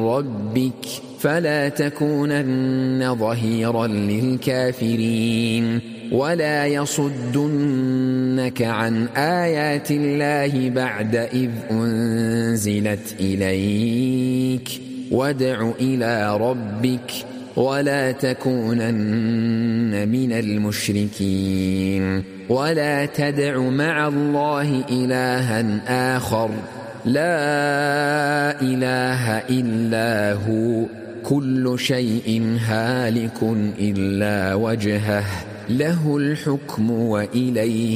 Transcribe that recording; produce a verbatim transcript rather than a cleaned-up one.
ربك فلا تكونن ظهيرا للكافرين ولا يصدنك عن آيات الله بعد إذ أنزلت إليك وادع إلى ربك ولا تكونن من المشركين ولا تدع مع الله إلها آخر لا إله إلا هو كل شيء هالك إلا وجهه له الحكم وإليه